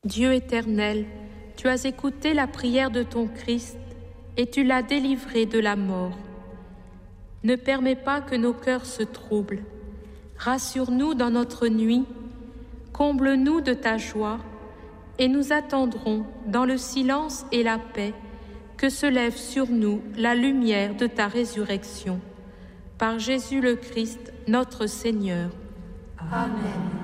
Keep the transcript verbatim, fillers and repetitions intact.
Dieu éternel, tu as écouté la prière de ton Christ et tu l'as délivré de la mort. Ne permets pas que nos cœurs se troublent. Rassure-nous dans notre nuit, comble-nous de ta joie, et nous attendrons dans le silence et la paix que se lève sur nous la lumière de ta résurrection. Par Jésus le Christ, notre Seigneur. Amen.